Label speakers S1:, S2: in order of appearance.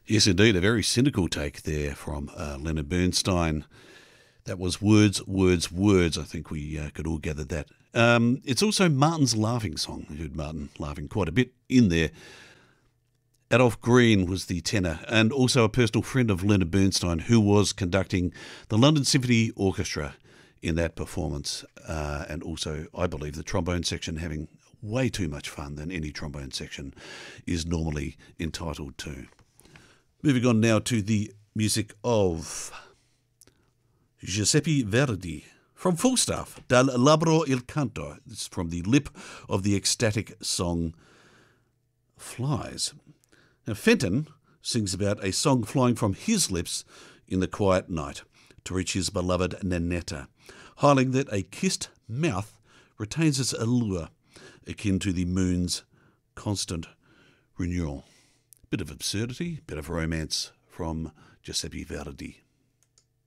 S1: Yes, indeed, a very cynical take there from Leonard Bernstein. That was words, words, words. I think we could all gather that. It's also Martin's laughing song. I heard Martin laughing quite a bit in there. Adolph Green was the tenor, and also a personal friend of Leonard Bernstein, who was conducting the London Symphony Orchestra in that performance, and also, I believe, the trombone section having way too much fun than any trombone section is normally entitled to. Moving on now to the music of Giuseppe Verdi from Falstaff, Dal Labbro il Canto. This is from the lip of the ecstatic song Flies. Now, Fenton sings about a song flying from his lips in the quiet night to reach his beloved Nanetta, highlighting that a kissed mouth retains its allure, akin to the moon's constant renewal. Bit of absurdity, bit of romance from Giuseppe Verdi.